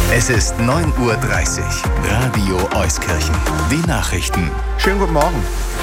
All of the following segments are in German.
Es ist 9:30 Uhr. Radio Euskirchen. Die Nachrichten. Schönen guten Morgen.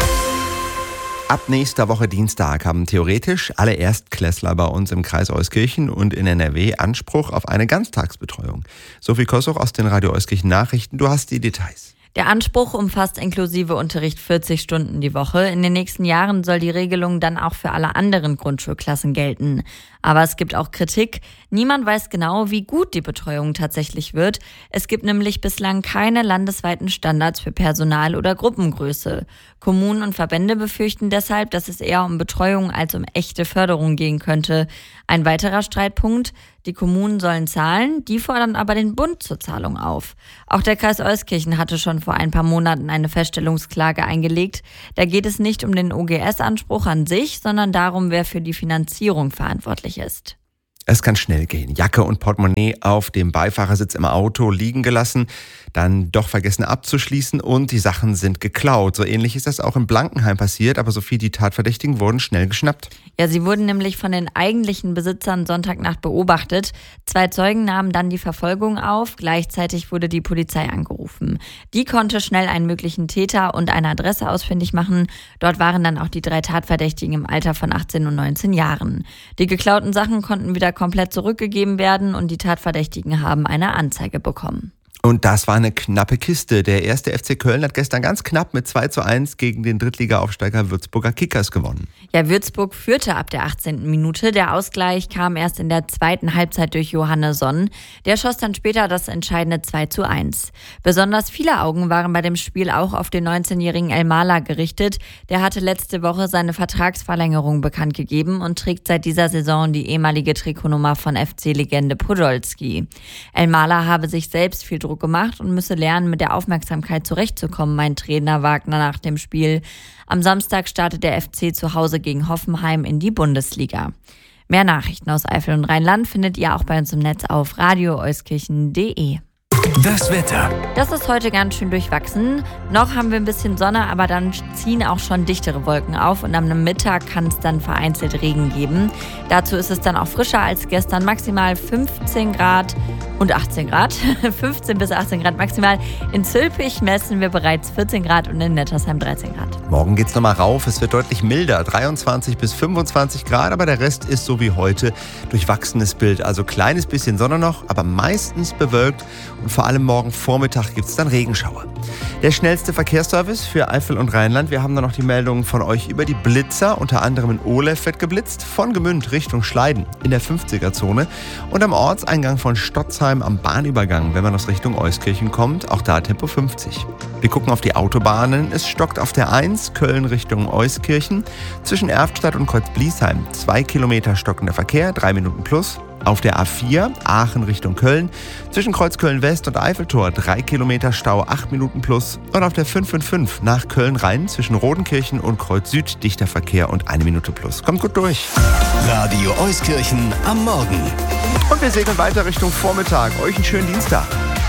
Ab nächster Woche Dienstag haben theoretisch alle Erstklässler bei uns im Kreis Euskirchen und in NRW Anspruch auf eine Ganztagsbetreuung. Sophie Kossuch aus den Radio Euskirchen Nachrichten. Du hast die Details. Der Anspruch umfasst inklusive Unterricht 40 Stunden die Woche. In den nächsten Jahren soll die Regelung dann auch für alle anderen Grundschulklassen gelten. Aber es gibt auch Kritik. Niemand weiß genau, wie gut die Betreuung tatsächlich wird. Es gibt nämlich bislang keine landesweiten Standards für Personal- oder Gruppengröße. Kommunen und Verbände befürchten deshalb, dass es eher um Betreuung als um echte Förderung gehen könnte. Ein weiterer Streitpunkt: die Kommunen sollen zahlen, die fordern aber den Bund zur Zahlung auf. Auch der Kreis Euskirchen hatte schon vor ein paar Monaten eine Feststellungsklage eingelegt. Da geht es nicht um den OGS-Anspruch an sich, sondern darum, wer für die Finanzierung verantwortlich ist. Es kann schnell gehen. Jacke und Portemonnaie auf dem Beifahrersitz im Auto liegen gelassen, dann doch vergessen abzuschließen und die Sachen sind geklaut. So ähnlich ist das auch in Blankenheim passiert, aber Sophie, die Tatverdächtigen wurden schnell geschnappt. Ja, sie wurden nämlich von den eigentlichen Besitzern Sonntagnacht beobachtet. 2 Zeugen nahmen dann die Verfolgung auf. Gleichzeitig wurde die Polizei angerufen. Die konnte schnell einen möglichen Täter und eine Adresse ausfindig machen. Dort waren dann auch die 3 Tatverdächtigen im Alter von 18 und 19 Jahren. Die geklauten Sachen konnten wieder komplett zurückgegeben werden und die Tatverdächtigen haben eine Anzeige bekommen. Und das war eine knappe Kiste. Der erste FC Köln hat gestern ganz knapp mit 2:1 gegen den Drittliga-Aufsteiger Würzburger Kickers gewonnen. Ja, Würzburg führte ab der 18. Minute. Der Ausgleich kam erst in der zweiten Halbzeit durch Johannesson. Der schoss dann später das entscheidende 2:1. Besonders viele Augen waren bei dem Spiel auch auf den 19-jährigen Elmalah gerichtet. Der hatte letzte Woche seine Vertragsverlängerung bekannt gegeben und trägt seit dieser Saison die ehemalige Trikotnummer von FC-Legende Podolski. Elmalah habe sich selbst viel Druck gemacht und müsse lernen, mit der Aufmerksamkeit zurechtzukommen, meint Trainer Wagner nach dem Spiel. Am Samstag startet der FC zu Hause gegen Hoffenheim in die Bundesliga. Mehr Nachrichten aus Eifel und Rheinland findet ihr auch bei uns im Netz auf radioeuskirchen.de. Das Wetter. Das ist heute ganz schön durchwachsen. Noch haben wir ein bisschen Sonne, aber dann ziehen auch schon dichtere Wolken auf und am Mittag kann es dann vereinzelt Regen geben. Dazu ist es dann auch frischer als gestern, maximal 15 Grad und 18 Grad. 15 bis 18 Grad maximal. In Zülpich messen wir bereits 14 Grad und in Nettersheim 13 Grad. Morgen geht's nochmal rauf, es wird deutlich milder, 23 bis 25 Grad, aber der Rest ist so wie heute durchwachsenes Bild. Also kleines bisschen Sonne noch, aber meistens bewölkt und vor allem morgen Vormittag gibt's dann Regenschauer. Der schnellste Verkehrsservice für Eifel und Rheinland. Wir haben da noch die Meldungen von euch über die Blitzer. Unter anderem in Olef wird geblitzt, von Gemünd Richtung Schleiden in der 50er-Zone und am Ortseingang von Stotzheim am Bahnübergang, wenn man aus Richtung Euskirchen kommt, auch da Tempo 50. Wir gucken auf die Autobahnen. Es stockt auf der 1 Köln Richtung Euskirchen. Zwischen Erftstadt und Kreuzbliesheim 2 Kilometer stockender Verkehr, 3 Minuten plus. Auf der A4 Aachen Richtung Köln, zwischen Kreuzköln West und Eiffeltor 3 Kilometer Stau, 8 Minuten plus. Und auf der 555 nach Köln-Rhein zwischen Rodenkirchen und Kreuz Süd dichter Verkehr und 1 Minute plus. Kommt gut durch. Radio Euskirchen am Morgen. Und wir segeln weiter Richtung Vormittag. Euch einen schönen Dienstag.